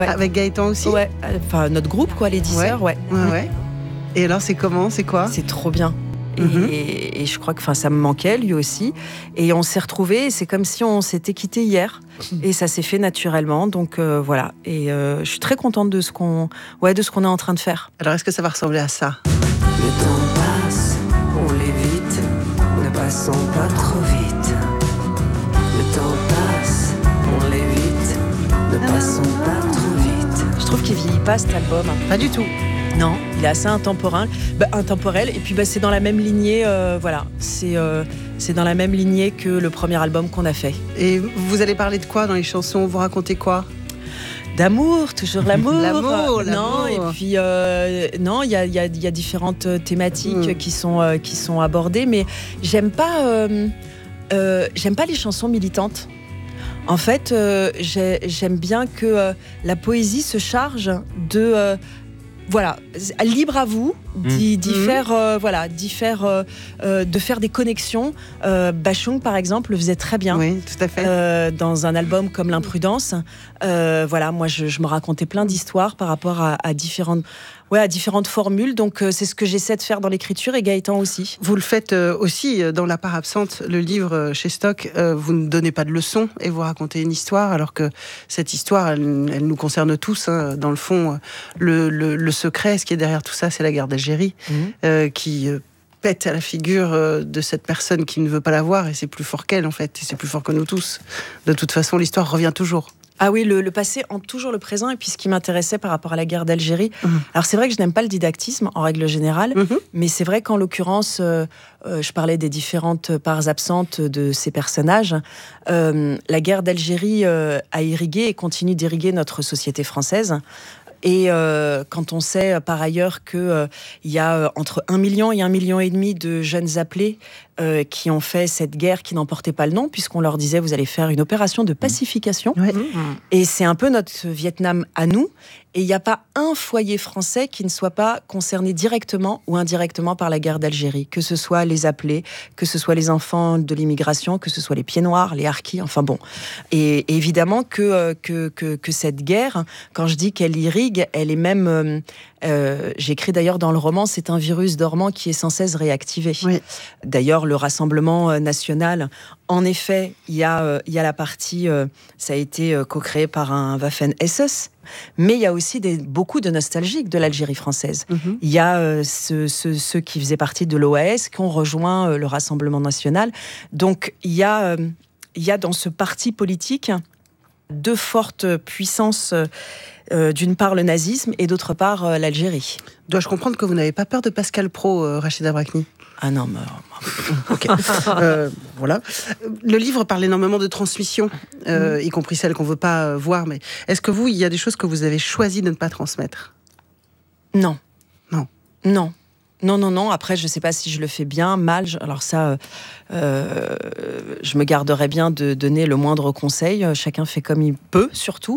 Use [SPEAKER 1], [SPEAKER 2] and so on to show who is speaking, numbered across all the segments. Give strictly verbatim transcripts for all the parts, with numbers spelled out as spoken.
[SPEAKER 1] Ouais.
[SPEAKER 2] Avec Gaëtan aussi ?
[SPEAKER 1] Ouais, enfin notre groupe quoi, les dix
[SPEAKER 2] ouais.
[SPEAKER 1] sœurs, ouais.
[SPEAKER 2] ouais, ouais. Et alors c'est comment, c'est quoi ?
[SPEAKER 1] C'est trop bien. Et,
[SPEAKER 2] Mm-hmm.
[SPEAKER 1] et, et je crois que ça me manquait, lui aussi. Et on s'est retrouvés, et c'est comme si on s'était quittés hier. Et ça s'est fait naturellement. Donc euh, voilà. Et euh, je suis très contente de ce qu'on, ouais, de ce qu'on est en train de faire.
[SPEAKER 2] Alors est-ce que ça va ressembler à ça ?
[SPEAKER 3] Le temps passe, on l'évite, ne passons pas trop vite. Le temps passe, on l'évite, ne passons pas trop vite.
[SPEAKER 1] Je trouve qu'il vieillit pas cet album.
[SPEAKER 2] Pas du tout.
[SPEAKER 1] Non, il est assez intemporel. Bah, intemporel. Et puis bah, c'est dans la même lignée. Euh, voilà, c'est euh, c'est dans la même lignée que le premier album qu'on a fait.
[SPEAKER 2] Et vous allez parler de quoi dans les chansons ? Vous racontez quoi ?
[SPEAKER 1] D'amour, toujours l'amour.
[SPEAKER 2] L'amour, l'amour.
[SPEAKER 1] Non, et puis euh, non, il y a, y, a, y a différentes thématiques mmh. qui sont euh, qui sont abordées, mais j'aime pas euh, euh, j'aime pas les chansons militantes. En fait, euh, j'ai, j'aime bien que euh, la poésie se charge de euh, voilà, libre à vous d'y, d'y mmh. faire, euh, voilà, d'y faire, euh, euh, de faire des connexions. Euh, Bachung, par exemple, le faisait très bien.
[SPEAKER 2] Oui, tout à fait.
[SPEAKER 1] Euh, dans un album comme L'Imprudence, euh, voilà, moi, je, je me racontais plein d'histoires par rapport à, à différentes, ouais, à différentes formules. Donc, euh, c'est ce que j'essaie de faire dans l'écriture, et Gaëtan aussi.
[SPEAKER 2] Vous le faites euh, aussi dans La part absente, le livre euh, chez Stock. Euh, vous ne donnez pas de leçons et vous racontez une histoire, alors que cette histoire, elle, elle nous concerne tous. Hein. Dans le fond, le, le, le secret, ce qui est derrière tout ça, c'est la guerre d'Algérie, mmh. euh, qui euh, pète à la figure euh, de cette personne qui ne veut pas la voir, et c'est plus fort qu'elle, en fait, et c'est plus fort que nous tous. De toute façon, l'histoire revient toujours.
[SPEAKER 1] Ah oui, le, le passé hante toujours le présent. Et puis ce qui m'intéressait par rapport à la guerre d'Algérie, mmh. alors c'est vrai que je n'aime pas le didactisme en règle générale, mmh. mais c'est vrai qu'en l'occurrence, euh, euh, je parlais des différentes parts absentes de ces personnages. Euh, la guerre d'Algérie euh, a irrigué et continue d'irriguer notre société française. Et euh, quand on sait par ailleurs qu'il euh, y a euh, entre un million et un million et demi de jeunes appelés euh, qui ont fait cette guerre qui n'en portait pas le nom, puisqu'on leur disait vous allez faire une opération de pacification. Mmh. Mmh. Et c'est un peu notre Vietnam à nous. Et il n'y a pas un foyer français qui ne soit pas concerné directement ou indirectement par la guerre d'Algérie, que ce soit les appelés, que ce soit les enfants de l'immigration, que ce soit les pieds noirs, les harkis, enfin bon. Et, et évidemment que, que, que, que cette guerre, quand je dis qu'elle irrigue, elle est même... Euh, euh, j'écris d'ailleurs dans le roman, c'est un virus dormant qui est sans cesse réactivé. Oui. D'ailleurs, le Rassemblement national, en effet, il y a, euh, il y a la partie, euh, ça a été euh, co-créé par un Waffen-S S, mais il y a aussi des, beaucoup de nostalgiques de l'Algérie française. Mm-hmm. Il y a euh, ce, ce, ceux qui faisaient partie de l'O A S qui ont rejoint euh, le Rassemblement national. Donc, il y a, euh, il y a dans ce parti politique deux fortes puissances, euh, d'une part le nazisme et d'autre part euh, l'Algérie.
[SPEAKER 2] Dois-je comprendre que vous n'avez pas peur de Pascal Praud, euh, Rachida Brakni ?
[SPEAKER 1] Ah non, mais...
[SPEAKER 2] ok. euh, voilà. Le livre parle énormément de transmission, euh, mmh. y compris celles qu'on ne veut pas voir. Mais est-ce que vous, il y a des choses que vous avez choisi de ne pas transmettre ?
[SPEAKER 1] Non.
[SPEAKER 2] Non.
[SPEAKER 1] Non. Non, non, non. Après, je ne sais pas si je le fais bien, mal. Alors ça, euh, je me garderais bien de donner le moindre conseil. Chacun fait comme il peut, surtout.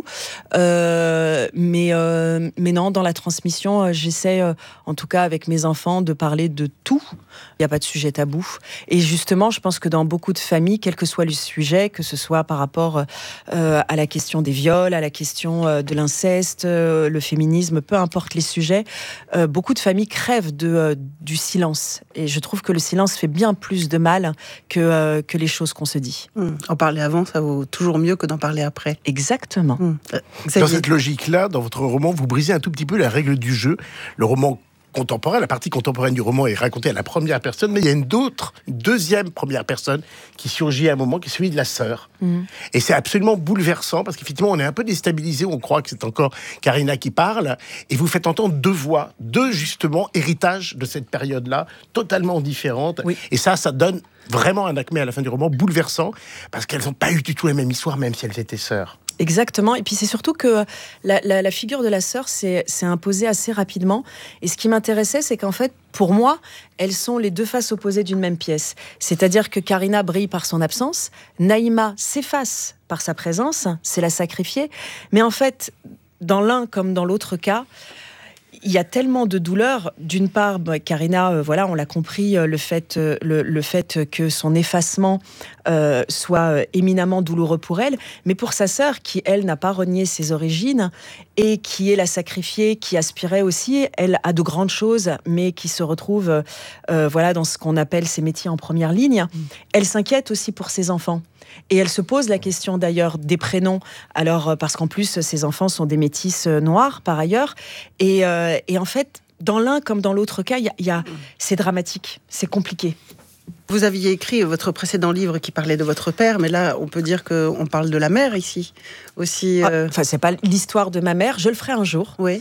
[SPEAKER 1] Euh, mais, euh, mais non, dans la transmission, j'essaie, en tout cas avec mes enfants, de parler de tout. Il n'y a pas de sujet tabou. Et justement, je pense que dans beaucoup de familles, quel que soit le sujet, que ce soit par rapport euh, à la question des viols, à la question euh, de l'inceste, euh, le féminisme, peu importe les sujets, euh, beaucoup de familles crèvent de... Euh, du silence. Et je trouve que le silence fait bien plus de mal que, euh, que les choses qu'on se dit.
[SPEAKER 2] Mmh. En parler avant, ça vaut toujours mieux que d'en parler après.
[SPEAKER 1] Exactement.
[SPEAKER 2] Mmh.
[SPEAKER 4] Euh, dans cette logique-là, dans votre roman, vous brisez un tout petit peu la règle du jeu. Le roman contemporain, la partie contemporaine du roman est racontée à la première personne, mais il y a une autre, une deuxième première personne qui surgit à un moment, qui est celui de la sœur. Mmh. Et c'est absolument bouleversant, parce qu'effectivement, on est un peu déstabilisé, on croit que c'est encore Karina qui parle, et vous faites entendre deux voix, deux, justement, héritages de cette période-là, totalement différentes. Oui. Et ça, ça donne vraiment un acmé à la fin du roman, bouleversant, parce qu'elles n'ont pas eu du tout la même histoire, même si elles étaient sœurs.
[SPEAKER 1] Exactement. Et puis c'est surtout que la, la, la figure de la sœur s'est, s'est imposée assez rapidement. Et ce qui m'intéressait, c'est qu'en fait, pour moi, elles sont les deux faces opposées d'une même pièce. C'est-à-dire que Karina brille par son absence, Naïma s'efface par sa présence, c'est la sacrifiée. Mais en fait, dans l'un comme dans l'autre cas, il y a tellement de douleurs. D'une part, bah, Karina, euh, voilà, on l'a compris, euh, le fait, euh, le, le fait que son effacement euh, soit euh, éminemment douloureux pour elle, mais pour sa sœur, qui elle n'a pas renié ses origines et qui est la sacrifiée, qui aspirait aussi, elle, à de grandes choses, mais qui se retrouve, euh, voilà, dans ce qu'on appelle ses métiers en première ligne. Mmh. Elle s'inquiète aussi pour ses enfants. Et elle se pose la question d'ailleurs des prénoms, alors parce qu'en plus ses enfants sont des métisses noirs par ailleurs, et, euh, et en fait dans l'un comme dans l'autre cas, y a, y a, c'est dramatique, c'est compliqué.
[SPEAKER 2] Vous aviez écrit votre précédent livre qui parlait de votre père, mais là on peut dire qu'on parle de la mère ici aussi. Euh...
[SPEAKER 1] Ah, enfin c'est pas l'histoire de ma mère, je le ferai un jour.
[SPEAKER 2] Oui.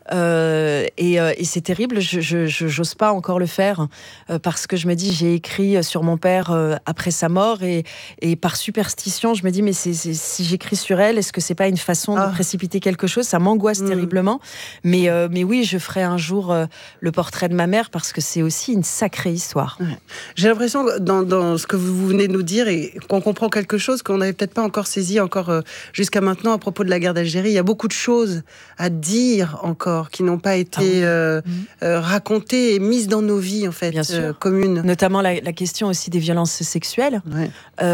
[SPEAKER 1] Euh, et, euh, et c'est terrible, je, je, je j'ose pas encore le faire euh, parce que je me dis j'ai écrit sur mon père euh, après sa mort et, et par superstition je me dis mais c'est, c'est, si j'écris sur elle, est-ce que c'est pas une façon ah. de précipiter quelque chose? Ça m'angoisse mmh. terriblement, mais, euh, mais oui, je ferai un jour euh, le portrait de ma mère parce que c'est aussi une sacrée histoire.
[SPEAKER 2] Ouais. J'ai l'impression dans, dans ce que vous venez de nous dire et qu'on comprend quelque chose qu'on n'avait peut-être pas encore saisi encore euh, jusqu'à maintenant à propos de la guerre d'Algérie. Il y a beaucoup de choses à dire encore qui n'ont pas été ah oui. euh, mmh. euh, racontées et mises dans nos vies en fait,
[SPEAKER 1] Bien sûr.
[SPEAKER 2] Euh, communes.
[SPEAKER 1] Notamment la, la question aussi des violences sexuelles. Ouais.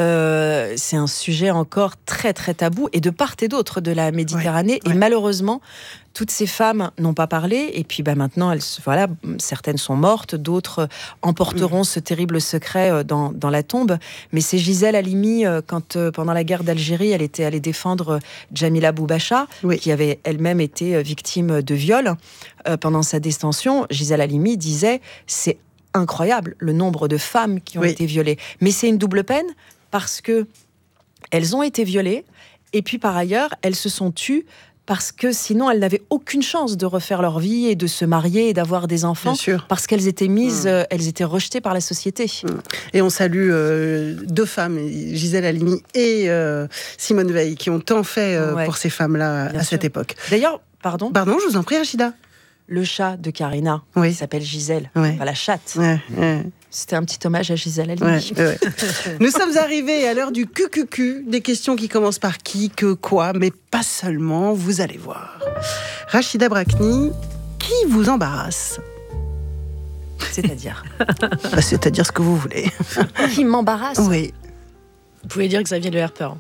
[SPEAKER 1] Euh, c'est un sujet encore très très tabou et de part et d'autre de la Méditerranée. Ouais. Et ouais. malheureusement, toutes ces femmes n'ont pas parlé. Et puis bah, maintenant, elles, voilà, certaines sont mortes, d'autres emporteront mmh. ce terrible secret dans, dans la tombe. Mais c'est Gisèle Halimi, quand pendant la guerre d'Algérie, elle était allée défendre Djamila Boubacha, oui. qui avait elle-même été victime de viol euh, pendant sa détention. Gisèle Halimi disait c'est incroyable le nombre de femmes qui ont oui. été violées. Mais c'est une double peine parce que elles ont été violées et puis par ailleurs elles se sont tues parce que sinon elles n'avaient aucune chance de refaire leur vie et de se marier et d'avoir des enfants parce qu'elles étaient mises, mmh. euh, elles étaient rejetées par la société. Mmh.
[SPEAKER 2] Et on salue euh, deux femmes, Gisèle Halimi et euh, Simone Veil, qui ont tant fait euh, ouais. pour ces femmes-là Bien à sûr. cette époque.
[SPEAKER 1] D'ailleurs, pardon.
[SPEAKER 2] Pardon, je vous en prie, Rachida.
[SPEAKER 1] Le chat de Karina, oui. il s'appelle Gisèle,
[SPEAKER 2] ouais.
[SPEAKER 1] pas la chatte.
[SPEAKER 2] Ouais, ouais.
[SPEAKER 1] C'était un petit hommage à Gisèle Halimi.
[SPEAKER 2] Ouais, ouais. Nous sommes arrivés à l'heure du Q Q Q, des questions qui commencent par qui, que, quoi, mais pas seulement, vous allez voir. Rachida Brakni, qui vous embarrasse ?
[SPEAKER 1] C'est-à-dire
[SPEAKER 2] bah, C'est-à-dire ce que vous voulez.
[SPEAKER 1] Qui m'embarrasse ?
[SPEAKER 2] Oui.
[SPEAKER 1] Vous pouvez dire Xavier Le Herper.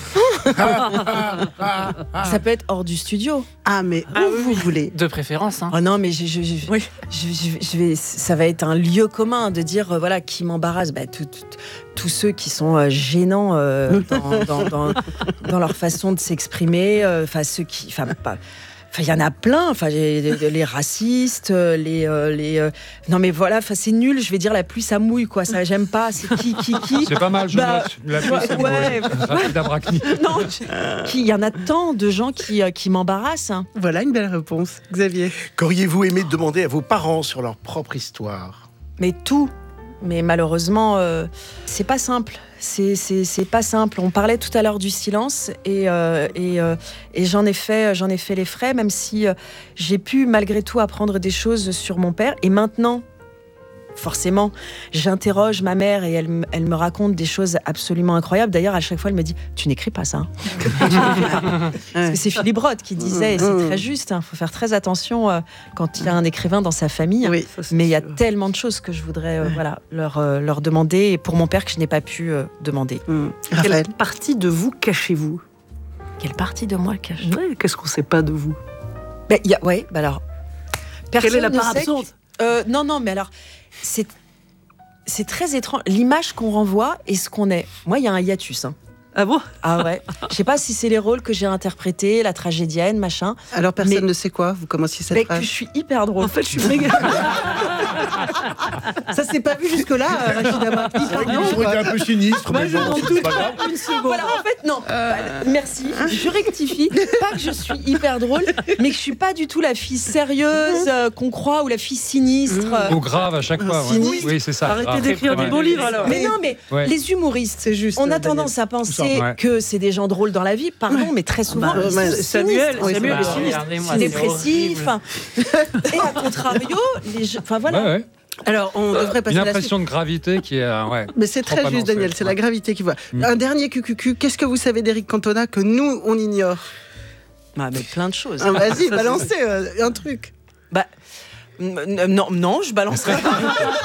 [SPEAKER 1] Ça peut être hors du studio.
[SPEAKER 2] Ah, mais où ah, oui, vous oui. voulez.
[SPEAKER 5] De préférence. Hein.
[SPEAKER 1] Oh non, mais je, je, je, oui. je, je, je vais, ça va être un lieu commun de dire, euh, voilà, qui m'embarrasse. Bah, tous ceux qui sont euh, gênants euh, dans, dans, dans, dans leur façon de s'exprimer. Enfin, euh, ceux qui... Enfin, pas... Enfin, il y en a plein, enfin, les, les, les racistes, les, euh, les euh... non mais voilà, enfin, c'est nul. Je vais dire la pluie ça mouille quoi, ça j'aime pas. C'est qui, qui, qui.
[SPEAKER 6] C'est pas mal, je bah, la pluie ça
[SPEAKER 1] ouais,
[SPEAKER 6] mouille. Rachida Brakni.
[SPEAKER 1] Non, il y en a tant de gens qui, euh, qui m'embarrassent. Hein.
[SPEAKER 2] Voilà une belle réponse, Xavier.
[SPEAKER 4] Qu'auriez-vous aimé demander à vos parents sur leur propre histoire ?
[SPEAKER 1] Mais tout. Mais malheureusement, euh, c'est pas simple. C'est, c'est, c'est pas simple. On parlait tout à l'heure du silence et, euh, et, euh, et j'en ai fait, j'en ai fait les frais, même si euh, j'ai pu malgré tout apprendre des choses sur mon père. Et maintenant, forcément, j'interroge ma mère et elle, elle me raconte des choses absolument incroyables. D'ailleurs, à chaque fois, elle me dit « Tu n'écris pas ça. » Parce que c'est Philippe Roth qui disait, et c'est très juste, il hein, faut faire très attention euh, quand il y a un écrivain dans sa famille. Oui, mais il y a tellement de choses que je voudrais euh, voilà, leur, euh, leur demander, et pour mon père que je n'ai pas pu euh, demander.
[SPEAKER 2] Mmh.
[SPEAKER 7] Quelle partie de vous cachez-vous ?
[SPEAKER 1] Quelle partie de moi cache-t-vous ?
[SPEAKER 7] Ouais, qu'est-ce qu'on ne sait pas de vous ?
[SPEAKER 1] Ben, y a, ouais, ben alors...
[SPEAKER 7] Quelle est la part absente ?
[SPEAKER 1] euh, Non, non, mais alors... C'est, c'est très étrange. L'image qu'on renvoie et ce qu'on est. Moi, il y a un hiatus. Hein.
[SPEAKER 7] Ah bon ?
[SPEAKER 1] Ah ouais. Je sais pas si c'est les rôles que j'ai interprétés, la tragédienne, machin.
[SPEAKER 2] Alors personne
[SPEAKER 1] mais...
[SPEAKER 2] ne sait quoi ? Vous commenciez cette
[SPEAKER 1] mais
[SPEAKER 2] phrase.
[SPEAKER 1] Que je suis hyper drôle.
[SPEAKER 7] En fait, je suis méga.
[SPEAKER 2] Ça s'est pas vu jusque-là, Rachida Brakni.
[SPEAKER 4] Ils ont été un peu sinistres, mais bon, c'est pas grave.
[SPEAKER 1] Une seconde. Voilà, en fait, non. Euh... Merci. Je rectifie. Pas que je suis hyper drôle, mais que je suis pas du tout la fille sérieuse euh, qu'on croit ou la fille sinistre. Euh...
[SPEAKER 6] Ou grave à chaque fois. Ouais.
[SPEAKER 2] Oui,
[SPEAKER 6] oui, c'est ça.
[SPEAKER 7] Arrêtez
[SPEAKER 6] grave.
[SPEAKER 7] d'écrire des bons livres alors.
[SPEAKER 1] Mais non, mais ouais. Les humoristes,
[SPEAKER 2] c'est juste.
[SPEAKER 1] On a tendance à penser
[SPEAKER 6] Ouais.
[SPEAKER 1] que c'est des gens drôles dans la vie, pardon, mais très souvent,
[SPEAKER 7] bah,
[SPEAKER 1] ils
[SPEAKER 7] bah,
[SPEAKER 1] sont
[SPEAKER 7] Samuel,
[SPEAKER 1] sinistres.
[SPEAKER 7] Samuel
[SPEAKER 1] Bah,
[SPEAKER 7] est sinistre.
[SPEAKER 1] Dépressif. Et à contrario, les jeux... Enfin voilà.
[SPEAKER 6] Ouais, ouais.
[SPEAKER 2] Alors, on devrait passer
[SPEAKER 6] une
[SPEAKER 2] à la
[SPEAKER 6] impression de gravité qui est... Euh, ouais,
[SPEAKER 2] mais c'est très juste, Daniel, c'est ouais. la gravité qui voit. Mmh. Un dernier Q Q Q, qu'est-ce que vous savez d'Éric Cantona que nous, on ignore ?
[SPEAKER 1] Bah, mais plein de choses.
[SPEAKER 2] Ah, vas-y, balancez euh, un truc.
[SPEAKER 1] Bah, non, non, je balancerai pas.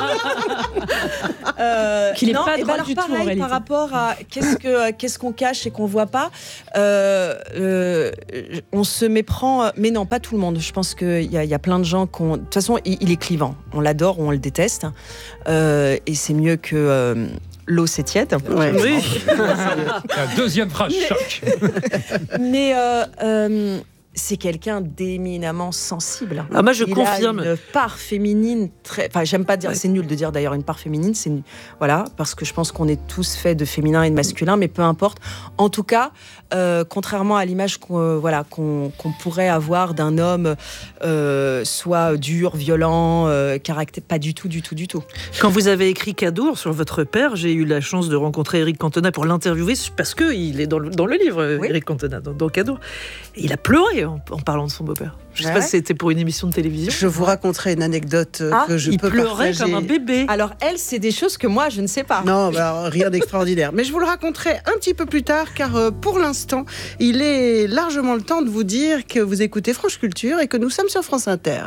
[SPEAKER 1] euh,
[SPEAKER 7] Qu'il est
[SPEAKER 1] non,
[SPEAKER 7] pas
[SPEAKER 1] et
[SPEAKER 7] droit
[SPEAKER 1] bah alors
[SPEAKER 7] du tout, en
[SPEAKER 1] pareil,
[SPEAKER 7] réalité.
[SPEAKER 1] par rapport à qu'est-ce que qu'est-ce qu'on cache et qu'on voit pas. Euh, euh, on se méprend, mais non, pas tout le monde. Je pense qu'il y a, il y a plein de gens qui ont. De toute façon, il, il est clivant. On l'adore ou on le déteste, euh, et c'est mieux que. Euh, L'eau, c'est tiède.
[SPEAKER 2] Ouais. Oui.
[SPEAKER 6] La deuxième phrase
[SPEAKER 1] Mais-
[SPEAKER 6] choc.
[SPEAKER 1] Mais euh, euh, c'est quelqu'un d'éminemment sensible.
[SPEAKER 7] Ah, moi, je
[SPEAKER 1] Il
[SPEAKER 7] confirme.
[SPEAKER 1] a une part féminine très. Enfin, j'aime pas dire.
[SPEAKER 7] Ouais.
[SPEAKER 1] C'est nul de dire d'ailleurs une part féminine. C'est nul. Voilà, parce que je pense qu'on est tous faits de féminin et de masculin, mais peu importe. En tout cas, euh, contrairement à l'image qu'on, euh, voilà, qu'on, qu'on pourrait avoir d'un homme, euh, soit dur, violent, euh, caractère, pas du tout, du tout, du tout.
[SPEAKER 7] Quand vous avez écrit Cadour sur votre père, j'ai eu la chance de rencontrer Éric Cantona pour l'interviewer parce qu'il est dans le, dans le livre,
[SPEAKER 1] Oui.
[SPEAKER 7] Éric Cantona, dans, dans Cadour. Et il a pleuré en, en parlant de son beau-père. Je ne sais
[SPEAKER 1] Ah
[SPEAKER 7] pas
[SPEAKER 1] ouais
[SPEAKER 7] si c'était pour une émission de télévision.
[SPEAKER 2] Je vous raconterai une anecdote euh,
[SPEAKER 1] Ah,
[SPEAKER 2] que je
[SPEAKER 7] il
[SPEAKER 2] peux
[SPEAKER 7] pleurait
[SPEAKER 2] partager.
[SPEAKER 7] comme un bébé.
[SPEAKER 1] Alors elle, c'est des choses que moi, je ne sais pas.
[SPEAKER 2] Non, bah, alors, rien d'extraordinaire. Mais je vous le raconterai un petit peu plus tard, car euh, pour l'instant, il est largement le temps de vous dire que vous écoutez France Culture et que nous sommes sur France Inter.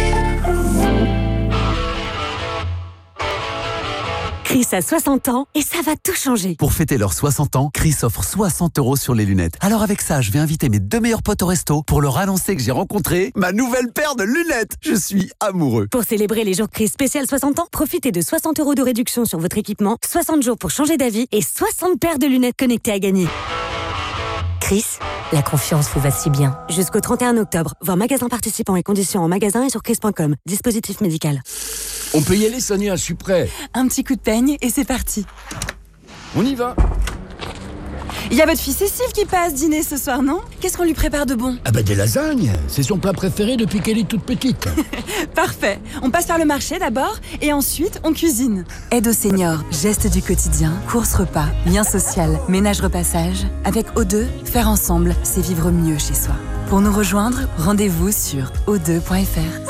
[SPEAKER 5] Chris a soixante ans et ça va tout changer.
[SPEAKER 8] Pour fêter leurs soixante ans, Chris offre soixante euros sur les lunettes. Alors avec ça, je vais inviter mes deux meilleurs potes au resto pour leur annoncer que j'ai rencontré ma nouvelle paire de lunettes. Je suis amoureux.
[SPEAKER 5] Pour célébrer les jours Chris spécial soixante ans, profitez de soixante euros de réduction sur votre équipement, soixante jours pour changer d'avis et soixante paires de lunettes connectées à gagner. Chris, la confiance vous va si bien. Jusqu'au trente et un octobre, voir magasin participants et conditions en magasin et sur chris point com. Dispositif médical.
[SPEAKER 9] On peut y aller, Sonia, je suis prêt.
[SPEAKER 10] Un petit coup de peigne et c'est parti.
[SPEAKER 9] On y va.
[SPEAKER 10] Il y a votre fille Cécile qui passe dîner ce soir, non? Qu'est-ce qu'on lui prépare de bon?
[SPEAKER 9] Ah bah des lasagnes, c'est son plat préféré depuis qu'elle est toute petite.
[SPEAKER 10] Parfait. On passe par le marché d'abord et ensuite on cuisine. Aide aux seniors, gestes du quotidien, courses repas, lien social, ménage repassage. Avec O deux, faire ensemble, c'est vivre mieux chez soi. Pour nous rejoindre, rendez-vous sur o deux point f r.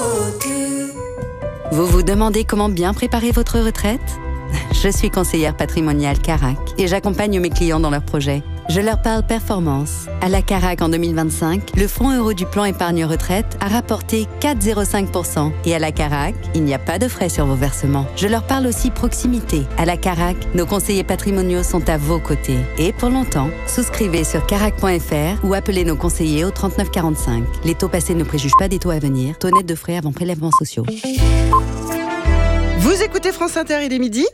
[SPEAKER 11] Vous vous demandez comment bien préparer votre retraite ? Je suis conseillère patrimoniale Carac et j'accompagne mes clients dans leurs projets. Je leur parle performance. À la Carac en deux mille vingt-cinq, le fonds euro du plan épargne retraite a rapporté quatre virgule zéro cinq pour cent. Et à la Carac, il n'y a pas de frais sur vos versements. Je leur parle aussi proximité. À la Carac, nos conseillers patrimoniaux sont à vos côtés. Et pour longtemps, souscrivez sur carac point f r ou appelez nos conseillers au trente-neuf quarante-cinq. Les taux passés ne préjugent pas des taux à venir. Taux net de frais avant prélèvements sociaux.
[SPEAKER 2] Vous écoutez France Inter, il est midi.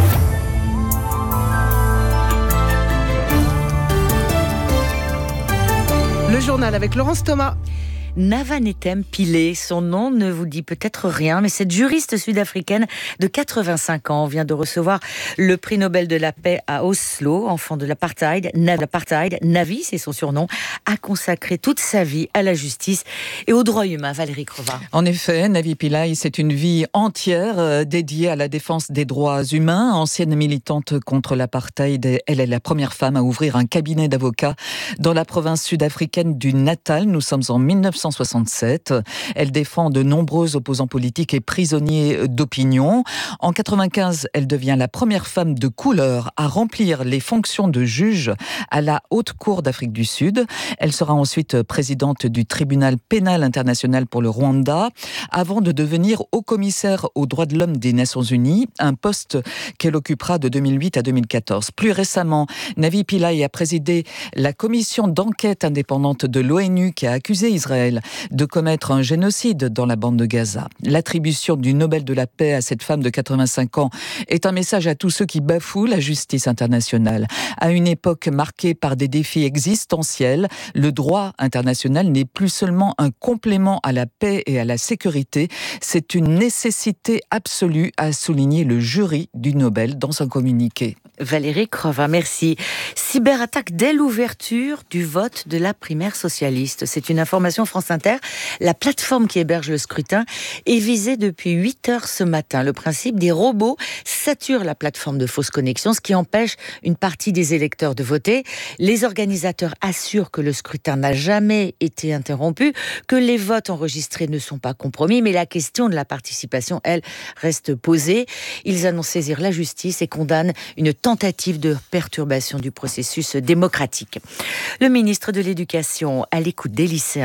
[SPEAKER 2] Le journal avec Laurence Thomas.
[SPEAKER 12] Navanetem Pillay, son nom ne vous dit peut-être rien, mais cette juriste sud-africaine de quatre-vingt-cinq ans vient de recevoir le prix Nobel de la paix à Oslo. Enfant de l'apartheid, l'apartheid, Navi, c'est son surnom, a consacré toute sa vie à la justice et aux droits humains. Valérie Crova.
[SPEAKER 13] En effet, Navi Pillay, c'est une vie entière euh, dédiée à la défense des droits humains. Ancienne militante contre l'apartheid, elle est la première femme à ouvrir un cabinet d'avocats dans la province sud-africaine du Natal. Nous sommes en mille neuf cent soixante-sept. Elle défend de nombreux opposants politiques et prisonniers d'opinion. En quatre-vingt-quinze, elle devient la première femme de couleur à remplir les fonctions de juge à la Haute Cour d'Afrique du Sud. Elle sera ensuite présidente du tribunal pénal international pour le Rwanda, avant de devenir haut-commissaire aux droits de l'homme des Nations Unies, un poste qu'elle occupera de deux mille huit à deux mille quatorze. Plus récemment, Navi Pillay a présidé la commission d'enquête indépendante de l'ONU qui a accusé Israël de commettre un génocide dans la bande de Gaza. L'attribution du Nobel de la paix à cette femme de quatre-vingt-cinq ans est un message à tous ceux qui bafouent la justice internationale. À une époque marquée par des défis existentiels, le droit international n'est plus seulement un complément à la paix et à la sécurité, c'est une nécessité absolue, a souligné le jury du Nobel dans un communiqué.
[SPEAKER 12] Valérie Crova, merci. Cyberattaque dès l'ouverture du vote de la primaire socialiste. C'est une information France Inter. La plateforme qui héberge le scrutin est visée depuis huit heures ce matin. Le principe, des robots saturent la plateforme de fausse connexion, ce qui empêche une partie des électeurs de voter. Les organisateurs assurent que le scrutin n'a jamais été interrompu, que les votes enregistrés ne sont pas compromis, mais la question de la participation, elle, reste posée. Ils annoncent saisir la justice et condamnent une tentative de perturbation du processus démocratique. Le ministre de l'Éducation, à l'écoute des lycéens, après trois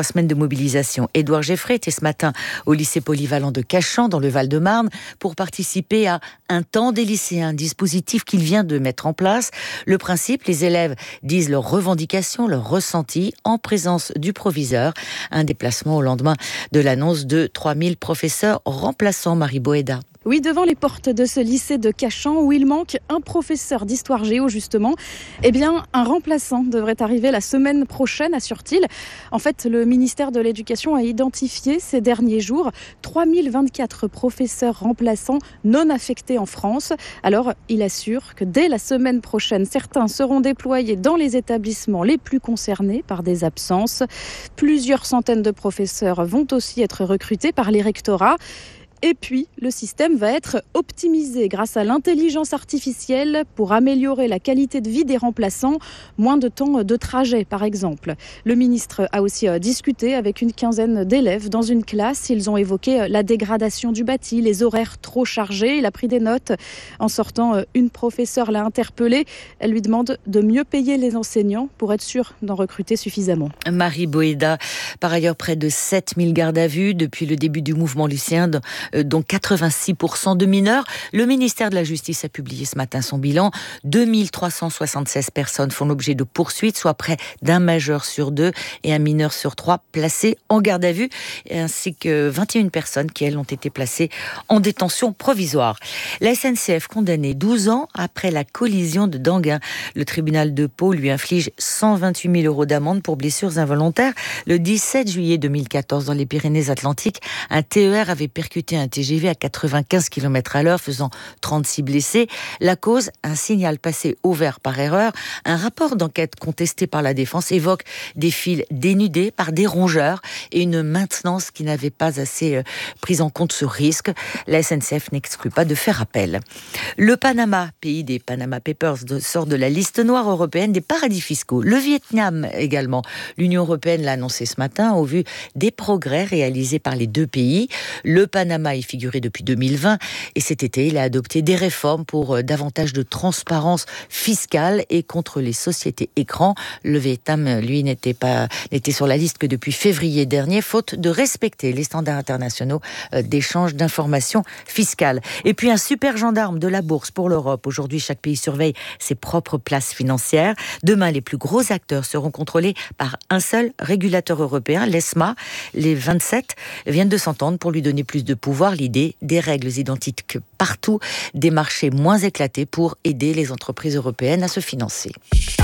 [SPEAKER 12] trois semaines de mobilisation. Édouard Geffray était ce matin au lycée polyvalent de Cachan, dans le Val-de-Marne, pour participer à un temps des lycéens, un dispositif qu'il vient de mettre en place. Le principe, les élèves disent leurs revendications, leurs ressentis, en présence du proviseur. Un déplacement au lendemain de l'annonce de trois mille professeurs remplaçants. Marie Boéda.
[SPEAKER 14] Oui, devant les portes de ce lycée de Cachan, où il manque un professeur d'histoire géo, justement, eh bien, un remplaçant devrait arriver la semaine prochaine, assure-t-il. En fait, le ministère de l'Éducation a identifié ces derniers jours trois mille vingt-quatre professeurs remplaçants non affectés en France. Alors, il assure que dès la semaine prochaine, certains seront déployés dans les établissements les plus concernés par des absences. Plusieurs centaines de professeurs vont aussi être recrutés par les rectorats. Et puis, le système va être optimisé grâce à l'intelligence artificielle pour améliorer la qualité de vie des remplaçants, moins de temps de trajet par exemple. Le ministre a aussi discuté avec une quinzaine d'élèves dans une classe. Ils ont évoqué la dégradation du bâti, les horaires trop chargés. Il a pris des notes. En sortant, une professeure l'a interpellé. Elle lui demande de mieux payer les enseignants pour être sûr d'en recruter suffisamment.
[SPEAKER 12] Marie Boéda, par ailleurs près de sept mille gardes à vue depuis le début du mouvement lycéen, dont quatre-vingt-six pour cent de mineurs. Le ministère de la Justice a publié ce matin son bilan. deux mille trois cent soixante-seize personnes font l'objet de poursuites, soit près d'un majeur sur deux et un mineur sur trois placés en garde à vue, ainsi que vingt et une personnes qui, elles, ont été placées en détention provisoire. La S N C F condamnée douze ans après la collision de Danguin. Le tribunal de Pau lui inflige cent vingt-huit mille euros d'amende pour blessures involontaires. Le dix-sept juillet deux mille quatorze, dans les Pyrénées-Atlantiques, un T E R avait percuté un T G V à quatre-vingt-quinze kilomètres à l'heure, faisant trente-six blessés. La cause, un signal passé au vert par erreur. Un rapport d'enquête contesté par la défense évoque des fils dénudés par des rongeurs et une maintenance qui n'avait pas assez euh, pris en compte ce risque. La S N C F n'exclut pas de faire appel. Le Panama, pays des Panama Papers, de, sort de la liste noire européenne des paradis fiscaux. Le Vietnam également. L'Union européenne l'a annoncé ce matin au vu des progrès réalisés par les deux pays. Le Panama est figuré depuis deux mille vingt et cet été, il a adopté des réformes pour euh, davantage de transparence fiscale et contre les sociétés écrans. Le Vietnam, lui, n'était pas n'était sur la liste que depuis février dernier, faute de respecter les standards internationaux euh, d'échange d'informations fiscales. Et puis un super gendarme de la bourse pour l'Europe. Aujourd'hui, chaque pays surveille ses propres places financières. Demain, les plus gros acteurs seront contrôlés par un seul régulateur européen, l'ESMA. Les vingt-sept viennent de s'entendre pour lui donner plus de pouvoir. L'idée des règles identiques partout, des marchés moins éclatés pour aider les entreprises européennes à se financer.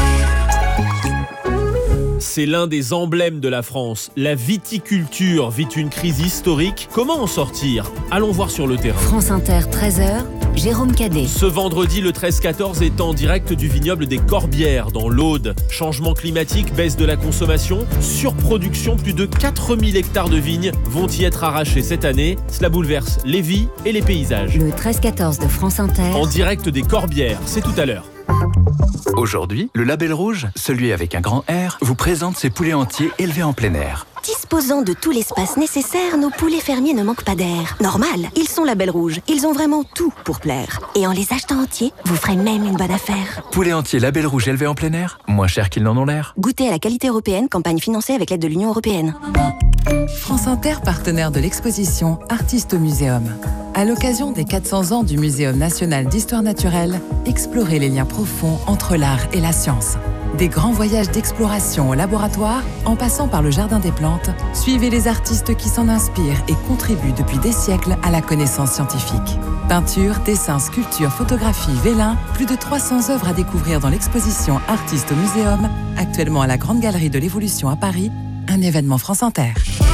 [SPEAKER 15] C'est l'un des emblèmes de la France. La viticulture vit une crise historique. Comment en sortir ? Allons voir sur le terrain.
[SPEAKER 5] France Inter, treize heures, Jérôme Cadet.
[SPEAKER 15] Ce vendredi, le treize quatorze est en direct du vignoble des Corbières, dans l'Aude. Changement climatique, baisse de la consommation, surproduction, plus de quatre mille hectares de vignes vont y être arrachés cette année. Cela bouleverse les vies et les paysages.
[SPEAKER 5] Le treize quatorze de France Inter.
[SPEAKER 15] En direct des Corbières, c'est tout à l'heure.
[SPEAKER 16] Aujourd'hui, le Label Rouge, celui avec un grand R, vous présente ses poulets entiers élevés en plein air.
[SPEAKER 17] Disposant de tout l'espace nécessaire, nos poulets fermiers ne manquent pas d'air. Normal, ils sont Label Rouge. Ils ont vraiment tout pour plaire. Et en les achetant entiers, vous ferez même une bonne affaire.
[SPEAKER 16] Poulets entiers Label Rouge élevés en plein air, moins cher qu'ils n'en ont l'air.
[SPEAKER 17] Goûtez à la qualité européenne, campagne financée avec l'aide de l'Union européenne.
[SPEAKER 10] France Inter, partenaire de l'exposition Artistes au Muséum. À l'occasion des quatre cents ans du Muséum national d'histoire naturelle, explorez les liens profonds entre l'art et la science. Des grands voyages d'exploration au laboratoire, en passant par le Jardin des Plantes, suivez les artistes qui s'en inspirent et contribuent depuis des siècles à la connaissance scientifique. Peinture, dessin, sculpture, photographie, vélin, plus de trois cents œuvres à découvrir dans l'exposition Artistes au Muséum, actuellement à la Grande Galerie de l'Évolution à Paris, un événement France Inter.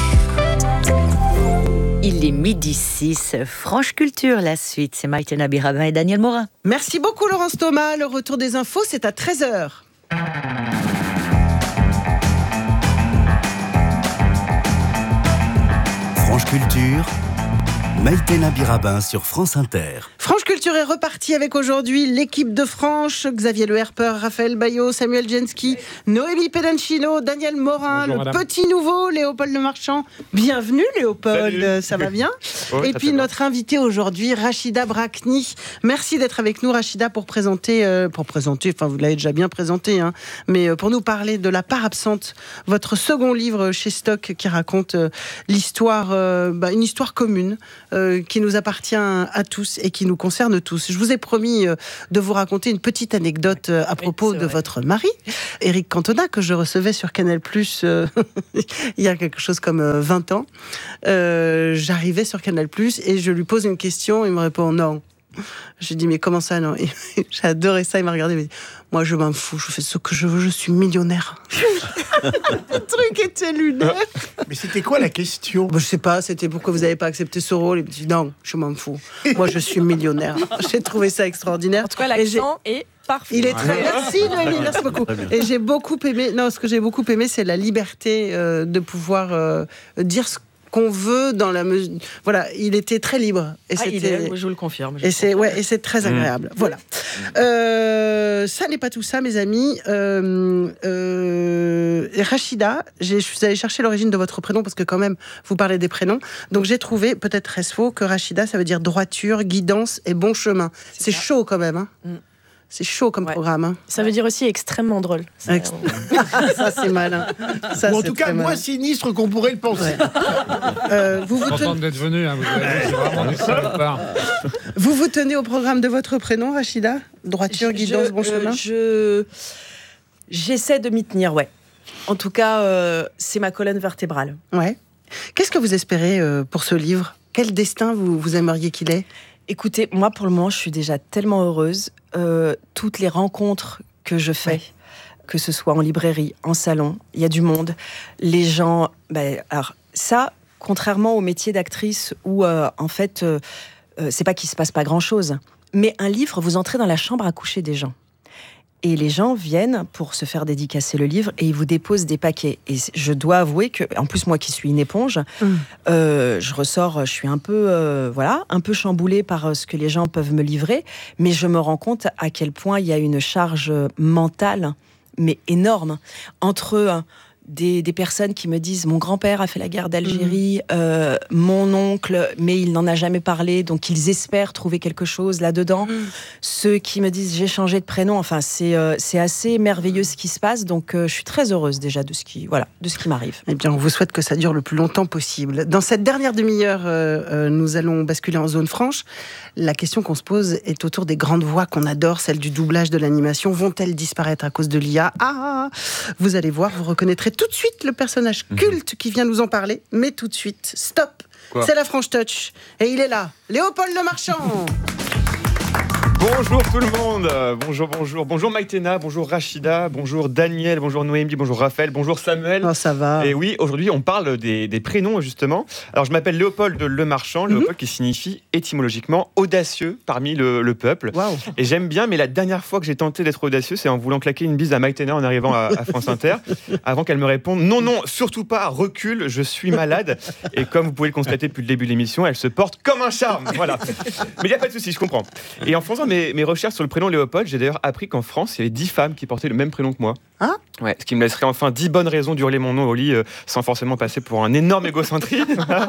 [SPEAKER 12] Il est midi six, Franche Culture, la suite, c'est Maïtena Nabirama et Daniel Morin.
[SPEAKER 2] Merci beaucoup Laurence Thomas, le retour des infos c'est à treize heures.
[SPEAKER 8] Franche Culture,
[SPEAKER 18] Maïtena Birabin sur France Inter.
[SPEAKER 2] France Culture est repartie avec aujourd'hui l'équipe de Franche, Xavier Le Herper, Raphaël Bayot, Samuel Genski, Noémie Pedancino, Daniel Morin,
[SPEAKER 6] Bonjour,
[SPEAKER 2] le
[SPEAKER 6] madame.
[SPEAKER 2] petit nouveau Léopold Lemarchand. Bienvenue Léopold,
[SPEAKER 6] Salut.
[SPEAKER 2] ça va bien?
[SPEAKER 6] Oui,
[SPEAKER 2] Et
[SPEAKER 6] ça
[SPEAKER 2] puis
[SPEAKER 6] fait
[SPEAKER 2] notre invitée aujourd'hui, Rachida Brakni. Merci d'être avec nous Rachida pour présenter, euh, pour présenter, enfin vous l'avez déjà bien présenté, hein, mais euh, pour nous parler de La part absente, votre second livre chez Stock qui raconte euh, l'histoire, euh, bah, une histoire commune euh, qui nous appartient à tous et qui nous concerne tous. Je vous ai promis euh, de vous raconter une petite anecdote euh, à propos oui, de vrai. votre mari, Éric Cantona, que je recevais sur Canal plus, euh, il y a quelque chose comme euh, vingt ans. Euh, j'arrivais sur Canal plus et je lui pose une question, il me répond non. J'ai dit mais comment ça non? J'ai adoré ça, il m'a regardé, il m'a dit moi je m'en fous, je fais ce que je veux, je suis millionnaire. Le truc était lunaire.
[SPEAKER 4] Mais c'était quoi la question?
[SPEAKER 2] Bah, je sais pas, c'était pourquoi vous n'avez pas accepté ce rôle. Il me dit non, je m'en fous, moi je suis millionnaire. J'ai trouvé ça extraordinaire.
[SPEAKER 1] En tout cas l'accent est parfait.
[SPEAKER 2] Il est très merci Noémie, merci beaucoup. Et j'ai beaucoup aimé, non ce que j'ai beaucoup aimé c'est la liberté euh, de pouvoir euh, dire ce qu'on veut dans la mesure. Voilà, il était très libre. Et
[SPEAKER 1] ah, il est, je vous le confirme.
[SPEAKER 2] Et c'est, ouais, et c'est très agréable. Mmh. Voilà. Euh, ça n'est pas tout ça, mes amis. Euh, euh, Rachida, j'ai, je suis allée chercher l'origine de votre prénom parce que quand même, vous parlez des prénoms. Donc j'ai trouvé, peut-être très faux, que Rachida, ça veut dire droiture, guidance et bon chemin. C'est, c'est chaud quand même. Hein. Mmh. C'est chaud comme ouais. programme. Hein.
[SPEAKER 1] Ça veut dire aussi extrêmement drôle. Ça,
[SPEAKER 2] Ex- ça c'est malin. Ça,
[SPEAKER 4] Ou en
[SPEAKER 2] c'est
[SPEAKER 4] tout cas, moins malin. Sinistre qu'on pourrait le penser.
[SPEAKER 2] Ouais. euh, vous, vous, ten...
[SPEAKER 6] d'être venu, hein, vous, avez, vraiment du salopard.
[SPEAKER 2] Vous vous tenez au programme de votre prénom, Rachida? Droiture, je, guidance,
[SPEAKER 1] je,
[SPEAKER 2] bon chemin
[SPEAKER 1] euh, je... J'essaie de m'y tenir, ouais. En tout cas, euh, c'est ma colonne vertébrale.
[SPEAKER 2] Ouais. Qu'est-ce que vous espérez euh, pour ce livre? Quel destin vous, vous aimeriez qu'il ait? Écoutez, moi, pour le moment, je suis déjà tellement heureuse. Euh, toutes les rencontres que je fais, ouais. que ce soit en librairie, en salon, il y a du monde. Les gens... Ben, alors, ça, contrairement au métier d'actrice où, euh, en fait, euh, euh, c'est pas qu'il se passe pas grand-chose. Mais un livre, vous entrez dans la chambre à coucher des gens. Et les gens viennent pour se faire dédicacer le livre et ils vous déposent des paquets. Et je dois avouer que, en plus moi qui suis une éponge, mmh. euh, je ressors, je suis un peu, euh, voilà, un peu chamboulée par ce que les gens peuvent me livrer, mais je me rends compte à quel point il y a une charge mentale, mais énorme, entre euh, Des, des personnes qui me disent mon grand-père a fait la guerre d'Algérie, mmh. euh, mon oncle, mais il n'en a jamais parlé, donc ils espèrent trouver quelque chose là-dedans. Mmh. Ceux qui me disent j'ai changé de prénom, enfin c'est euh, c'est assez merveilleux ce qui se passe, donc euh, je suis très heureuse déjà de ce qui voilà de ce qui m'arrive. Eh bien, on vous souhaite que ça dure le plus longtemps possible. Dans cette dernière demi-heure, euh, euh, nous allons basculer en zone franche. La question qu'on se pose est autour des grandes voix qu'on adore, celles du doublage, de l'animation. Vont-elles disparaître à cause de l'I A? Ah, vous allez voir, vous reconnaîtrez tout de suite le personnage culte qui vient nous en parler, mais tout de suite, stop. Quoi? C'est la Franche Touch et il est là, Léopold Lemarchand.
[SPEAKER 19] Bonjour tout le monde, bonjour, bonjour, bonjour Maïtena, bonjour Rachida, bonjour Daniel, bonjour Noémie, bonjour Raphaël, bonjour Samuel.
[SPEAKER 2] Oh, ça va.
[SPEAKER 19] Et oui, aujourd'hui on parle des, des prénoms justement. Alors je m'appelle Léopold Lemarchand, mm-hmm. Léopold qui signifie étymologiquement audacieux parmi le, le peuple. Wow. Et j'aime bien, mais la dernière fois que j'ai tenté d'être audacieux, c'est en voulant claquer une bise à Maïtena en arrivant à, à France Inter, avant qu'elle me réponde non, non, surtout pas, recule, je suis malade. Et comme vous pouvez le constater depuis le début de l'émission, elle se porte comme un charme. Voilà. Mais il n'y a pas de souci, je comprends. Et en faisant mes, mes recherches sur le prénom Léopold, j'ai d'ailleurs appris qu'en France, il y avait dix femmes qui portaient le même prénom que moi.
[SPEAKER 2] Ah
[SPEAKER 19] ouais, ce qui me laisserait enfin dix bonnes raisons d'hurler mon nom au lit euh, sans forcément passer pour un énorme égocentrique.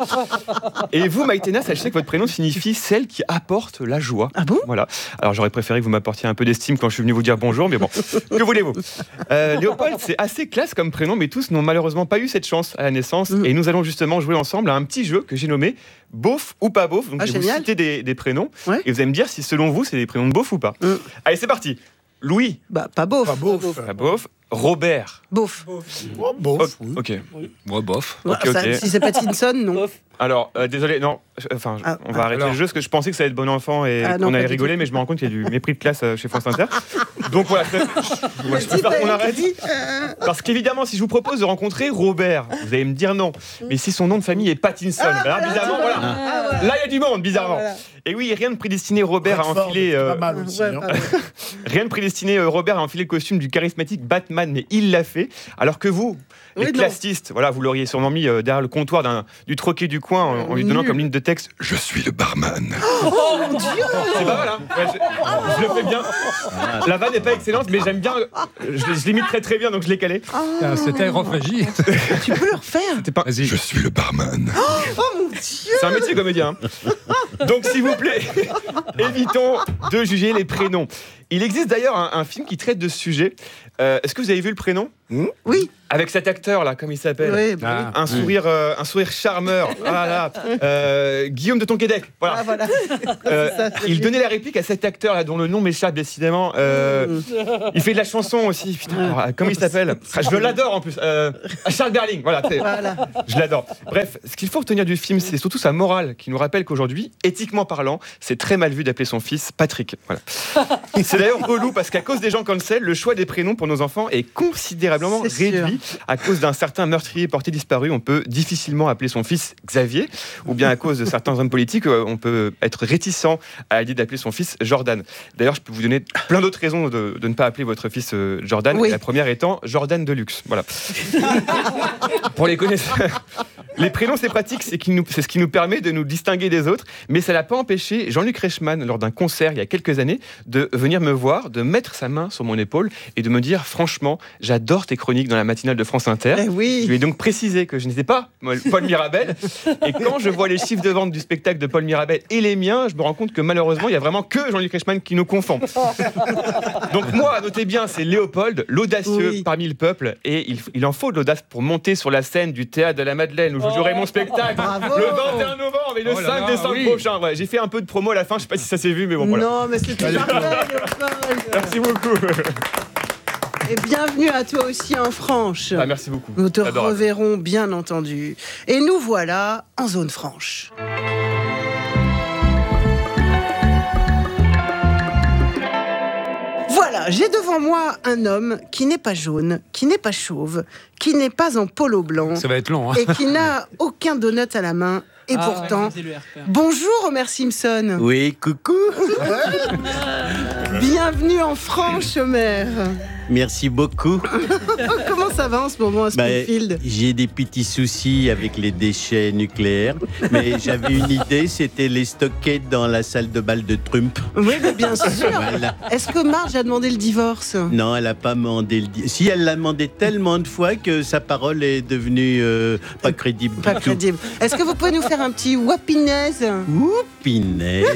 [SPEAKER 19] Et vous, Maïtena, sachez que votre prénom signifie celle qui apporte la joie.
[SPEAKER 2] Ah bon?
[SPEAKER 19] Voilà. Alors j'aurais préféré que vous m'apportiez un peu d'estime quand je suis venu vous dire bonjour, mais bon, que voulez-vous? euh, Léopold, c'est assez classe comme prénom, mais tous n'ont malheureusement pas eu cette chance à la naissance. Mmh. Et nous allons justement jouer ensemble à un petit jeu que j'ai nommé Beauf ou pas beauf. Donc ah, je vais génial. vous citer des, des prénoms, ouais. et vous allez me dire si selon vous, c'est des prénoms de beauf ou pas. Mmh. Allez, c'est parti. Louis.
[SPEAKER 2] Bah, pas beauf.
[SPEAKER 4] Pas beauf.
[SPEAKER 19] Pas beauf. Robert.
[SPEAKER 2] Beauf.
[SPEAKER 4] Oh, beauf.
[SPEAKER 19] Oh, ok.
[SPEAKER 6] Oui. Moi, bof.
[SPEAKER 19] Okay,
[SPEAKER 2] ça,
[SPEAKER 19] okay.
[SPEAKER 2] Si c'est Pattinson, non. Beauf.
[SPEAKER 19] Alors, euh, désolé, non. Enfin,
[SPEAKER 2] ah,
[SPEAKER 19] on va
[SPEAKER 2] ah,
[SPEAKER 19] arrêter
[SPEAKER 2] alors.
[SPEAKER 19] le jeu parce que je pensais que ça allait être bon enfant et ah, qu'on allait rigoler, mais je me rends compte qu'il y a du mépris de classe euh, chez France Inter. Donc voilà, je, je, je préfère qu'on arrête. Parce qu'évidemment, si je vous propose de rencontrer Robert, vous allez me dire non. Mais si son nom de famille est Pattinson, ah, alors voilà, bizarrement, voilà. Ah, voilà. Là, il y a du monde, bizarrement. Ah, voilà. Et oui, rien ne prédestinait Robert à enfiler. Euh,
[SPEAKER 4] mal aussi,
[SPEAKER 2] ouais,
[SPEAKER 4] hein.
[SPEAKER 19] Rien ne prédestinait euh, Robert à enfiler le costume du charismatique Batman, mais il l'a fait. Alors que vous, les
[SPEAKER 2] Oui, non.
[SPEAKER 19] classistes, voilà, vous l'auriez sûrement mis euh, derrière le comptoir d'un, du troquet du coin en, en lui donnant
[SPEAKER 2] Nul.
[SPEAKER 19] comme ligne de texte « Je suis le barman ».
[SPEAKER 2] Oh mon Dieu!
[SPEAKER 19] C'est pas mal, hein. Ouais, je, je le fais bien. La vanne n'est pas excellente, mais j'aime bien. Je, je l'imite très très bien, donc je l'ai calé.
[SPEAKER 6] Ah, C'était aérophagie.
[SPEAKER 2] Tu peux le refaire?
[SPEAKER 19] C'était pas.
[SPEAKER 6] Vas-y.
[SPEAKER 19] Je suis le barman.
[SPEAKER 2] Oh mon Dieu!
[SPEAKER 19] C'est un métier comédien. hein. Donc s'il vous plaît, évitons de juger les prénoms. Il existe d'ailleurs un, un film qui traite de ce sujet. Euh, est-ce que vous avez vu Le Prénom?
[SPEAKER 2] Oui.
[SPEAKER 19] Avec cet acteur là, comme il s'appelle,
[SPEAKER 2] Oui, bah
[SPEAKER 19] un sourire, euh, un sourire charmeur. Ah là, euh, Guillaume de Tonquédec. Voilà.
[SPEAKER 2] Ah, voilà.
[SPEAKER 19] Euh,
[SPEAKER 2] C'est ça, c'est
[SPEAKER 19] il
[SPEAKER 2] lui.
[SPEAKER 19] donnait la réplique à cet acteur là dont le nom m'échappe décidément. Euh, il fait de la chanson aussi. Putain, alors, comment il s'appelle? Ah, je l'adore en plus. Euh, Charles Berling. Voilà, c'est-
[SPEAKER 2] Voilà.
[SPEAKER 19] je l'adore. Bref, ce qu'il faut retenir du film, c'est surtout sa morale qui nous rappelle qu'aujourd'hui, éthiquement parlant, c'est très mal vu d'appeler son fils Patrick. Voilà. C'est d'ailleurs relou parce qu'à cause des gens cancel, le choix des prénoms pour nos enfants est considérablement
[SPEAKER 2] C'est sûr.
[SPEAKER 19] réduit. À cause d'un certain meurtrier porté disparu, on peut difficilement appeler son fils Xavier, ou bien à cause de certains hommes politiques, euh, on peut être réticent à l'idée d'appeler son fils Jordan. D'ailleurs, je peux vous donner plein d'autres raisons de, de ne pas appeler votre fils euh, Jordan.
[SPEAKER 2] Oui.
[SPEAKER 19] La première étant Jordan Deluxe. Voilà. Pour les connaisseurs. Les prénoms, c'est pratique, c'est, qu'il nous- c'est ce qui nous permet de nous distinguer des autres, mais ça n'a pas empêché Jean-Luc Reichmann, lors d'un concert il y a quelques années, de venir me voir, de mettre sa main sur mon épaule et de me dire, franchement, j'adore tes chroniques dans la matinale de France Inter.
[SPEAKER 2] Eh oui.
[SPEAKER 19] Je lui ai donc précisé que je n'étais pas Paul Mirabel, et quand je vois les chiffres de vente du spectacle de Paul Mirabel et les miens, je me rends compte que malheureusement, il n'y a vraiment que Jean-Luc Reichmann qui nous confond. Donc moi, notez bien, c'est Léopold, l'audacieux
[SPEAKER 2] Oui.
[SPEAKER 19] parmi le peuple, et il, il en faut de l'audace pour monter sur la scène du théâtre de la Madeleine où je jouerai mon spectacle
[SPEAKER 2] Bravo.
[SPEAKER 19] le vingt et un novembre et le
[SPEAKER 6] Oh là
[SPEAKER 19] cinq
[SPEAKER 6] là,
[SPEAKER 19] décembre
[SPEAKER 6] oui.
[SPEAKER 19] prochain. Ouais, j'ai fait un peu de promo à la fin, je sais pas si ça s'est vu, mais bon voilà.
[SPEAKER 2] Non, mais c'était parfait, Léopold.
[SPEAKER 19] Merci beaucoup.
[SPEAKER 2] Et bienvenue à toi aussi en franche.
[SPEAKER 19] Ah, merci beaucoup.
[SPEAKER 2] Nous te
[SPEAKER 19] Adorable.
[SPEAKER 2] reverrons, bien entendu. Et nous voilà en zone franche. Voilà, j'ai devant moi un homme qui n'est pas jaune, qui n'est pas chauve, qui n'est pas en polo blanc
[SPEAKER 6] Ça va être long. Hein.
[SPEAKER 2] et qui n'a aucun donut à la main. Et
[SPEAKER 20] Ah,
[SPEAKER 2] pourtant,
[SPEAKER 20] ouais, c'est le R P.
[SPEAKER 2] bonjour Homer Simpson.
[SPEAKER 20] Oui, coucou.
[SPEAKER 2] Bienvenue en franche, Homer.
[SPEAKER 20] Merci beaucoup.
[SPEAKER 2] Comment ça va en ce moment à
[SPEAKER 20] Bah,
[SPEAKER 2] Springfield?
[SPEAKER 20] j'ai des petits soucis avec les déchets nucléaires, mais j'avais une idée, c'était les stocker dans la salle de bal de Trump.
[SPEAKER 2] Oui, mais bien sûr.
[SPEAKER 20] Voilà.
[SPEAKER 2] Est-ce que Marge a demandé le divorce?
[SPEAKER 20] Non, elle n'a pas demandé le di- Si, elle l'a demandé tellement de fois que sa parole est devenue euh, pas crédible
[SPEAKER 2] Pas
[SPEAKER 20] du tout.
[SPEAKER 2] crédible. Est-ce que vous pouvez nous faire un petit wapinaise?
[SPEAKER 20] Pinaise.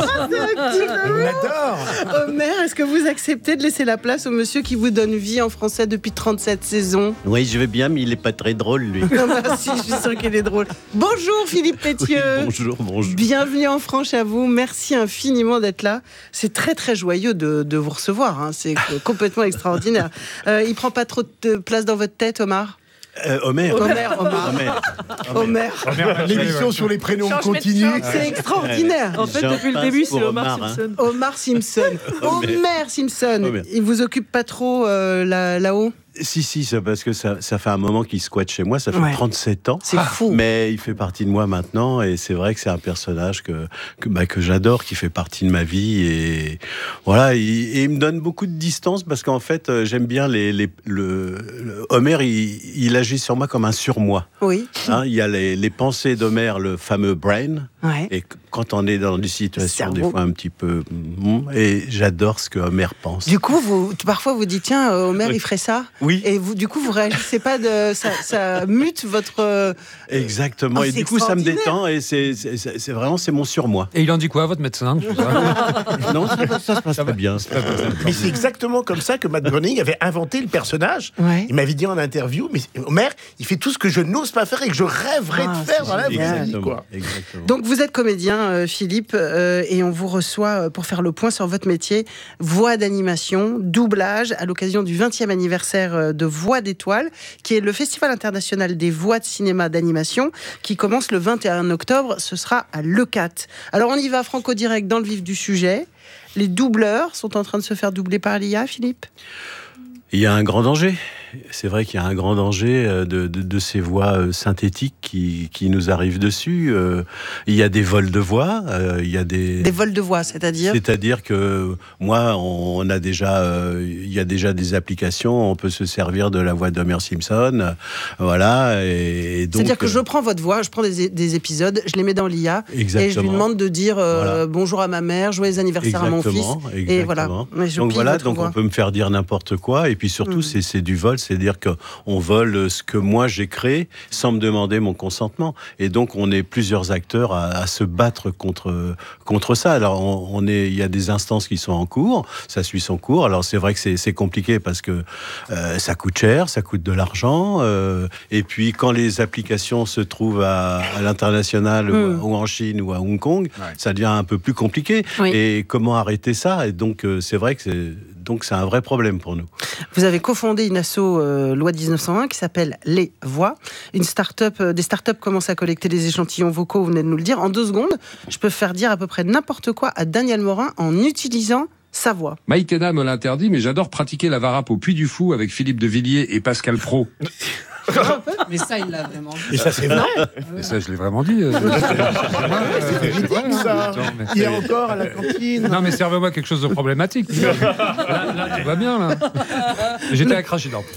[SPEAKER 2] On adore. Homer, est-ce que vous acceptez de laisser la place au monsieur qui vous donne vie en français depuis trente-sept saisons?
[SPEAKER 20] Oui, je veux bien, mais il n'est pas très drôle, lui.
[SPEAKER 2] Non, bah, si, je suis sûre qu'il est drôle. Bonjour Philippe Pétieux.
[SPEAKER 20] Oui, bonjour, bonjour.
[SPEAKER 2] Bienvenue en franche à vous. Merci infiniment d'être là. C'est très très joyeux de, de vous recevoir. Hein. C'est complètement extraordinaire. Euh, il prend pas trop de place dans votre tête, Omar?
[SPEAKER 20] Euh, Homer.
[SPEAKER 2] Homer, Omar.
[SPEAKER 20] Homer.
[SPEAKER 2] Homer.
[SPEAKER 4] L'émission sur les prénoms
[SPEAKER 2] Changement de
[SPEAKER 4] continue.
[SPEAKER 2] chant. C'est extraordinaire.
[SPEAKER 7] En fait, depuis le début, c'est Omar Simpson.
[SPEAKER 2] Omar Simpson. Homer Simpson.
[SPEAKER 20] Homer.
[SPEAKER 2] Il vous occupe pas trop euh, là- là-haut?
[SPEAKER 20] Si, si, c'est parce que ça, ça fait un moment qu'il squatte chez moi, ça fait
[SPEAKER 2] Ouais.
[SPEAKER 20] trente-sept ans.
[SPEAKER 2] C'est fou.
[SPEAKER 20] Mais il fait partie de moi maintenant, et c'est vrai que c'est un personnage que, que, bah, que j'adore, qui fait partie de ma vie. Et voilà, il, et il me donne beaucoup de distance parce qu'en fait, euh, j'aime bien les. les le, le- Homer, il, il agit sur moi comme un surmoi.
[SPEAKER 2] Oui.
[SPEAKER 20] Hein, il y a les, les pensées d'Homer, le fameux brain.
[SPEAKER 2] Ouais.
[SPEAKER 20] Et quand on est dans des situations, des
[SPEAKER 2] Cerveau.
[SPEAKER 20] fois un petit peu. mm, Et j'adore ce que Homer pense.
[SPEAKER 2] Du coup, vous, parfois vous dites tiens, euh, Homer,
[SPEAKER 20] Oui.
[SPEAKER 2] il ferait ça.
[SPEAKER 20] Oui.
[SPEAKER 2] Et vous, du coup, vous réagissez pas de ça, ça mute votre. euh,
[SPEAKER 20] Exactement.
[SPEAKER 2] Oh,
[SPEAKER 20] et
[SPEAKER 2] c'est
[SPEAKER 20] du coup, ça me
[SPEAKER 2] extraordinaire.
[SPEAKER 20] détend et c'est, c'est, c'est- c'est vraiment c'est mon surmoi.
[SPEAKER 6] Et il en dit quoi, votre médecin? Je sais pas.
[SPEAKER 20] Non, ça, ça se passe très bien.
[SPEAKER 4] Mais c'est exactement comme ça que Matt Groening avait inventé le personnage.
[SPEAKER 2] Ouais.
[SPEAKER 4] Il m'avait dit en interview, mais Homer, il fait tout ce que je n'ose pas faire et que je rêverais
[SPEAKER 2] Ah,
[SPEAKER 4] de faire
[SPEAKER 2] c'est
[SPEAKER 4] dans la vraie vie,
[SPEAKER 20] Exactement.
[SPEAKER 4] quoi.
[SPEAKER 20] Exactement.
[SPEAKER 2] Donc vous êtes comédien, euh, Philippe, euh, et on vous reçoit euh, pour faire le point sur votre métier, voix d'animation, doublage, à l'occasion du vingtième anniversaire euh, de Voix d'étoiles, qui est le Festival international des voix de cinéma d'animation, qui commence le vingt et un octobre. Ce sera à Leucate. Alors on y va franco direct dans le vif du sujet. Les doubleurs sont en train de se faire doubler par l'I A, Philippe?
[SPEAKER 20] Il y a un grand danger. c'est vrai qu'il y a un grand danger de, de, de ces voix synthétiques qui, qui nous arrivent dessus. Euh, il y a des vols de voix, euh, il y a des...
[SPEAKER 2] Des vols de voix, c'est-à-dire
[SPEAKER 20] C'est-à-dire que moi, on a déjà, euh, il y a déjà des applications, on peut se servir de la voix d'Homer Simpson, euh, voilà. Et, et donc,
[SPEAKER 2] c'est-à-dire que je prends votre voix, je prends des, des épisodes, je les mets dans l'I A,
[SPEAKER 20] exactement.
[SPEAKER 2] Et je lui demande de dire euh,
[SPEAKER 20] voilà.
[SPEAKER 2] bonjour à ma mère, joyeux anniversaire exactement, à mon fils,
[SPEAKER 20] exactement.
[SPEAKER 2] Et voilà.
[SPEAKER 20] Mais je donc voilà, donc voix. On peut me faire dire n'importe quoi, et puis surtout, mmh. c'est, c'est du vol, c'est-à-dire qu'on vole ce que moi j'ai créé sans me demander mon consentement, et donc on est plusieurs acteurs à, à se battre contre contre ça. Alors on, on est, il y a des instances qui sont en cours, ça suit son cours. Alors c'est vrai que c'est, c'est compliqué parce que euh, ça coûte cher, ça coûte de l'argent, euh, et puis quand les applications se trouvent à, à l'international mmh. ou, ou en Chine ou à Hong Kong, ouais. ça devient un peu plus compliqué. Oui. Et comment arrêter ça ? Et donc euh, c'est vrai que c'est donc c'est un vrai problème pour nous.
[SPEAKER 2] Vous avez cofondé une asso euh, loi dix-neuf cent un qui s'appelle Les Voix. Une start-up, euh, des start-up commencent à collecter des échantillons vocaux, vous venez de nous le dire. En deux secondes, je peux faire dire à peu près n'importe quoi à Daniel Morin en utilisant sa voix.
[SPEAKER 21] Maïkena me l'interdit, mais j'adore pratiquer la varap au Puy du Fou avec Philippe de Villiers et Pascal Praud.
[SPEAKER 22] Mais ça, il l'a vraiment dit.
[SPEAKER 4] Et ça, c'est vrai.
[SPEAKER 6] Et ça, je l'ai vraiment dit.
[SPEAKER 4] C'est ridicule, ça. Il y a encore à la cantine.
[SPEAKER 6] Non, mais servez-moi quelque chose de problématique. Là, là tout va bien, là. J'étais à cracher dans.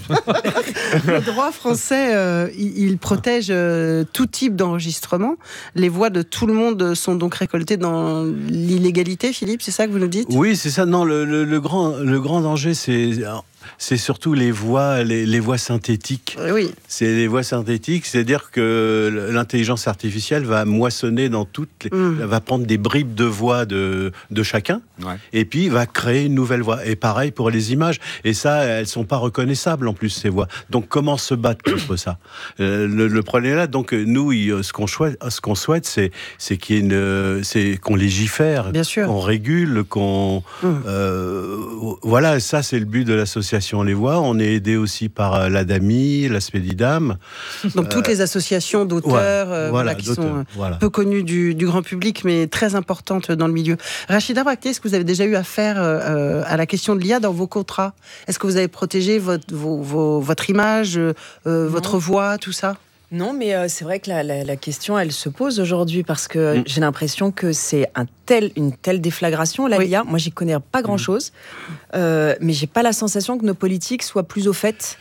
[SPEAKER 2] Le droit français, euh, il, il protège euh, tout type d'enregistrement. Les voix de tout le monde sont donc récoltées dans l'illégalité, Philippe, c'est ça que vous nous dites ?
[SPEAKER 20] Oui, c'est ça. Non, le, le, le, grand, le grand danger, c'est... c'est surtout les voix, les, les voix synthétiques.
[SPEAKER 2] Oui.
[SPEAKER 20] C'est les voix synthétiques, c'est-à-dire que l'intelligence artificielle va moissonner dans toutes les... Mmh. va prendre des bribes de voix de, de chacun, ouais. et puis va créer une nouvelle voix. Et pareil pour les images. Et ça, elles sont pas reconnaissables en plus, ces voix. Donc comment se battre contre ça ? euh, le, le problème est là. Donc nous, ce qu'on souhaite, ce qu'on souhaite, c'est, c'est qu'il y ait une, c'est qu'on légifère,
[SPEAKER 2] bien sûr,
[SPEAKER 20] qu'on régule, qu'on, mmh. euh, voilà, ça c'est le but de l'association. Les Voix. On est aidé aussi par l'Adami, l'Aspedidam.
[SPEAKER 2] Donc toutes euh, les associations d'auteurs, ouais, euh, voilà, qui d'auteurs, sont voilà. peu connues du, du grand public, mais très importantes dans le milieu. Rachida Brakti, est-ce que vous avez déjà eu affaire euh, à la question de l'I A dans vos contrats ? Est-ce que vous avez protégé votre, vos, vos, votre image, euh, votre voix, tout ça ?
[SPEAKER 1] Non, mais euh, c'est vrai que la, la, la question, elle se pose aujourd'hui parce que mmh. j'ai l'impression que c'est un tel, une telle déflagration, la oui. l'I A. Moi, j'y connais pas grand-chose, mmh. euh, mais j'ai pas la sensation que nos politiques soient plus au fait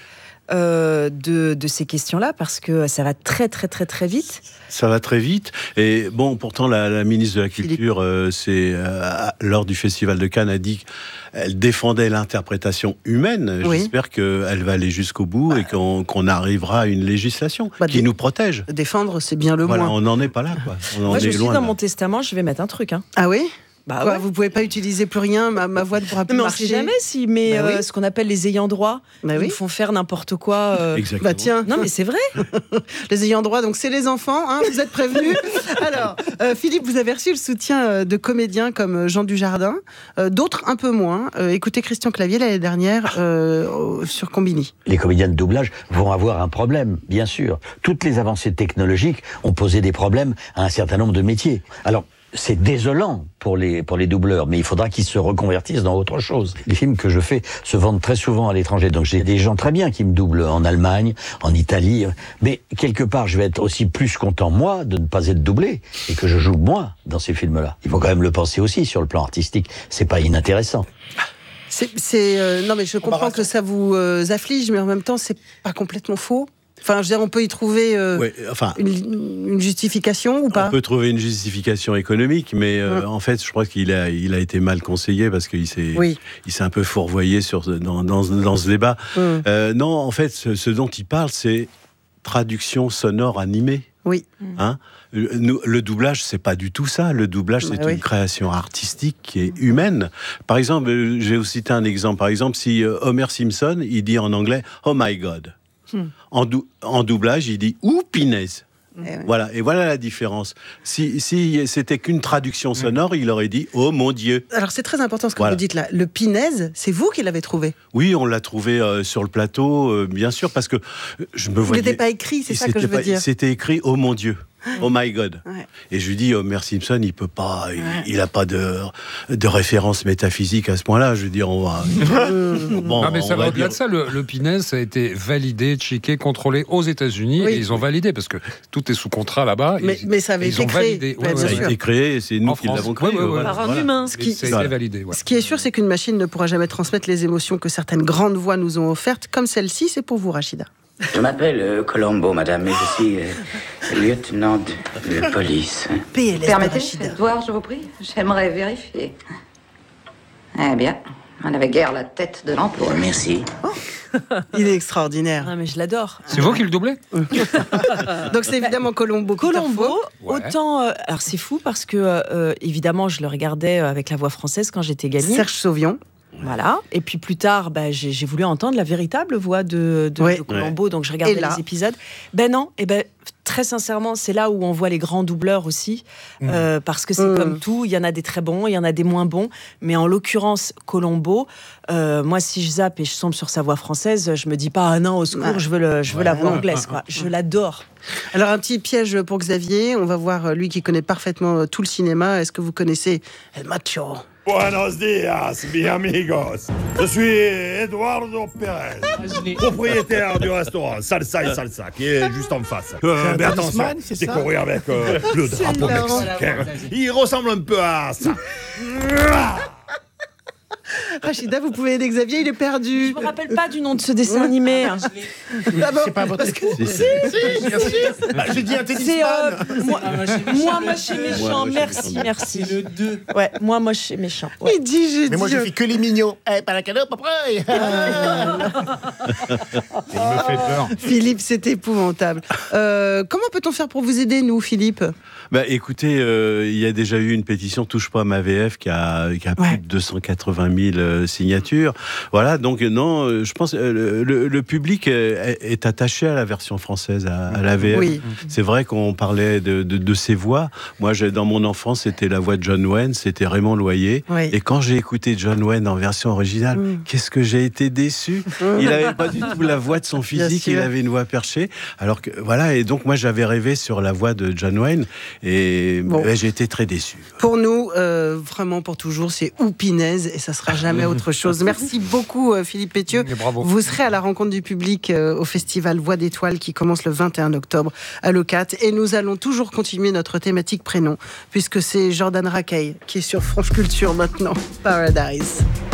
[SPEAKER 1] euh, de, de ces questions-là parce que ça va très, très, très, très vite.
[SPEAKER 20] Ça va très vite. Et bon, pourtant, la, la ministre de la Culture, euh, c'est, euh, lors du Festival de Cannes, a dit qu'elle défendait l'interprétation humaine. Oui. J'espère qu'elle va aller jusqu'au bout bah, et qu'on, qu'on arrivera à une législation bah, qui dé- nous protège.
[SPEAKER 2] Défendre, c'est bien le
[SPEAKER 20] voilà,
[SPEAKER 2] moins.
[SPEAKER 20] On n'en est pas là, quoi. On
[SPEAKER 1] Moi,
[SPEAKER 20] en
[SPEAKER 1] je
[SPEAKER 20] est
[SPEAKER 1] suis
[SPEAKER 20] loin,
[SPEAKER 1] dans
[SPEAKER 20] là.
[SPEAKER 1] mon testament, je vais mettre un truc. Hein.
[SPEAKER 2] Ah oui ?
[SPEAKER 1] Bah
[SPEAKER 2] Quoi,
[SPEAKER 1] ouais.
[SPEAKER 2] vous pouvez pas utiliser plus rien, ma, ma voix ne pourra plus
[SPEAKER 1] non, mais
[SPEAKER 2] marcher.
[SPEAKER 1] On sait jamais si, mais bah oui. euh, ce qu'on appelle les ayants droit,
[SPEAKER 2] bah
[SPEAKER 1] ils
[SPEAKER 2] oui.
[SPEAKER 1] font faire n'importe quoi. Euh...
[SPEAKER 20] Exactement.
[SPEAKER 2] Bah tiens.
[SPEAKER 1] Non mais c'est vrai.
[SPEAKER 2] Les ayants droit, donc c'est les enfants, hein, vous êtes prévenus. Alors, euh, Philippe, vous avez reçu le soutien de comédiens comme Jean Dujardin, euh, d'autres un peu moins. Euh, écoutez Christian Clavier l'année dernière euh, sur Combini.
[SPEAKER 23] Les comédiens de doublage vont avoir un problème, bien sûr. Toutes les avancées technologiques ont posé des problèmes à un certain nombre de métiers. Alors, c'est désolant pour les, pour les doubleurs, mais il faudra qu'ils se reconvertissent dans autre chose. Les films que je fais se vendent très souvent à l'étranger, donc j'ai des gens très bien qui me doublent en Allemagne, en Italie, mais quelque part je vais être aussi plus content, moi, de ne pas être doublé, et que je joue moi dans ces films-là. Il faut quand même le penser aussi sur le plan artistique, c'est pas inintéressant.
[SPEAKER 2] C'est, c'est euh, non mais je comprends que ça vous euh, afflige, mais en même temps c'est pas complètement faux. Enfin, je veux dire, on peut y trouver euh,
[SPEAKER 20] ouais, enfin,
[SPEAKER 2] une, une justification ou pas ?
[SPEAKER 20] On peut trouver une justification économique, mais euh, mmh. en fait, je crois qu'il a, il a été mal conseillé parce qu'il s'est, oui. il s'est un peu fourvoyé sur, dans, dans, dans ce débat. Mmh. Euh, non, en fait, ce, ce dont il parle, c'est traduction sonore animée.
[SPEAKER 2] Oui.
[SPEAKER 20] Hein ? le, le doublage, c'est pas du tout ça. Le doublage, c'est bah oui. une création artistique qui est humaine. Par exemple, je vais vous citer un exemple. Par exemple, si Homer Simpson, il dit en anglais « Oh my God ». Hmm. En, dou- en doublage, il dit « Ouh, pinaise ». Eh oui. Voilà, et voilà la différence. Si, si c'était qu'une traduction sonore, il aurait dit « Oh mon Dieu ».
[SPEAKER 2] Alors c'est très important ce que
[SPEAKER 20] voilà.
[SPEAKER 2] vous dites là. Le pinaise, c'est vous qui l'avez trouvé ?
[SPEAKER 20] Oui, on l'a trouvé euh, sur le plateau, euh, bien sûr, parce que je me voyais...
[SPEAKER 2] Il n'était pas écrit, c'est ça que je veux
[SPEAKER 20] pas,
[SPEAKER 2] dire.
[SPEAKER 20] C'était écrit « Oh mon Dieu ». Oh my God.
[SPEAKER 2] Ouais.
[SPEAKER 20] Et je lui dis, Homer Simpson, il peut pas, il, il a pas de, de référence métaphysique à ce point-là. Je veux dire, on va.
[SPEAKER 6] Bon, non, mais ça va au-delà de ça. Le, le Pinez a été validé, checké, contrôlé aux États-Unis, oui. et ils ont validé parce que tout est sous contrat là-bas.
[SPEAKER 2] Mais,
[SPEAKER 6] ils,
[SPEAKER 2] mais ça avait été créé.
[SPEAKER 20] Ouais, ouais, ça a été créé, et c'est nous en qui France. l'avons créé.
[SPEAKER 7] Ouais, ouais, ouais. Par un voilà. humain.
[SPEAKER 2] Ce qui,
[SPEAKER 6] ça a été validé. Ouais.
[SPEAKER 2] Ce qui est sûr, c'est qu'une machine ne pourra jamais transmettre les émotions que certaines grandes voix nous ont offertes, comme celle-ci. C'est pour vous, Rachida.
[SPEAKER 3] Je m'appelle euh, Colombo, madame, et je suis euh, lieutenant de, de police.
[SPEAKER 2] P L S
[SPEAKER 9] Permettez, faites voir, je vous prie. J'aimerais vérifier. Eh bien, on n'avait guère la tête de l'emploi.
[SPEAKER 3] Oh, merci.
[SPEAKER 2] Oh, il est extraordinaire.
[SPEAKER 1] Ah, mais je l'adore.
[SPEAKER 6] C'est vous qui le doublez.
[SPEAKER 2] Donc c'est évidemment Colombo.
[SPEAKER 1] Colombo,
[SPEAKER 6] ouais.
[SPEAKER 1] autant... Euh, alors c'est fou parce que, euh, évidemment, je le regardais avec la voix française quand j'étais gamine.
[SPEAKER 2] Serge Sauvion.
[SPEAKER 1] Voilà. Et puis plus tard, bah, j'ai, j'ai voulu entendre la véritable voix de, de,
[SPEAKER 2] ouais.
[SPEAKER 1] de Colombo, donc je regardais les épisodes. Ben non, et ben très sincèrement, c'est là où on voit les grands doubleurs aussi, mmh. euh, parce que c'est mmh. comme tout, il y en a des très bons, il y en a des moins bons, mais en l'occurrence, Colombo, euh, moi si je zappe et je tombe sur sa voix française, je me dis pas, ah non, au secours, ouais. je veux, le, je veux ouais. la voix anglaise, quoi. Je l'adore.
[SPEAKER 2] Alors un petit piège pour Xavier, on va voir lui qui connaît parfaitement tout le cinéma. Est-ce que vous connaissez El Macho?
[SPEAKER 11] Buenos dias, mis amigos. Je suis Eduardo Pérez, propriétaire du restaurant Salsa et Salsa, qui est juste en face. Euh, mais attention, décoré avec euh, le drapeau mexicain. Il ressemble un peu à ça.
[SPEAKER 2] Rachida, vous pouvez aider Xavier, il est perdu.
[SPEAKER 1] Je me rappelle pas du nom de ce dessin animé.
[SPEAKER 4] Ah bon, c'est pas votre école. Si, si, si. Bah, j'ai dit un tennisman.
[SPEAKER 1] Euh, moi, moi moche et méchant. Merci, merci.
[SPEAKER 22] C'est le deux.
[SPEAKER 1] Ouais, moi moche et méchant.
[SPEAKER 2] Ouais. Il dit, j'ai
[SPEAKER 4] Mais
[SPEAKER 2] dit
[SPEAKER 4] moi, je fais que les mignons. Eh, pas la cadeau, pas près. Il
[SPEAKER 6] me fait peur.
[SPEAKER 2] Philippe, c'est épouvantable. Euh, comment peut-on faire pour vous aider, nous, Philippe?
[SPEAKER 20] Bah, écoutez, euh, il y a déjà eu une pétition Touche pas à ma V F qui a, qui a ouais. plus de deux cent quatre-vingt mille euh, signatures. Voilà, donc non, euh, je pense euh, le, le, le public est, est attaché à la version française, à, à la V F.
[SPEAKER 2] Oui.
[SPEAKER 20] C'est vrai qu'on parlait de, de, de ses voix. Moi, j'ai, dans mon enfance, c'était la voix de John Wayne, c'était Raymond Loyer.
[SPEAKER 2] Oui.
[SPEAKER 20] Et quand j'ai écouté John Wayne en version originale, mm. qu'est-ce que j'ai été déçu. Il n'avait pas du tout la voix de son physique, il avait une voix perchée. Alors que, voilà, et donc moi, j'avais rêvé sur la voix de John Wayne. Et bon. bah, j'ai été très déçu.
[SPEAKER 2] Pour nous, euh, vraiment pour toujours, c'est Oupinez et ça sera jamais autre chose. Merci beaucoup Philippe Pétieux. Vous serez à la rencontre du public euh, au festival Voix d'étoiles qui commence le vingt et un octobre à Locat. Et nous allons toujours continuer notre thématique prénom puisque c'est Jordan Rakei qui est sur France Culture maintenant. Paradise.